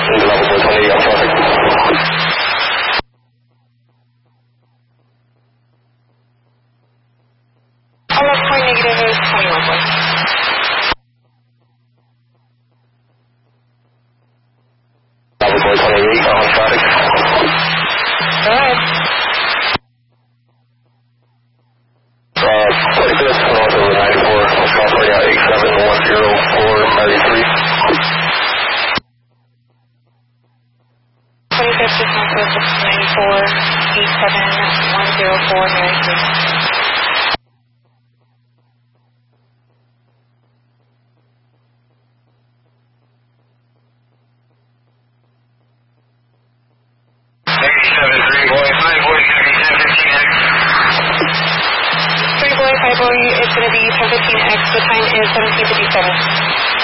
Level 428 on traffic. All left point negative is 21 boy. Level 428 on traffic. Go ahead. 25th, north of the 94, California 8710493. 25th is northwest of 94, 8710493. Boy, it's going to be 1015X. The time is 1757.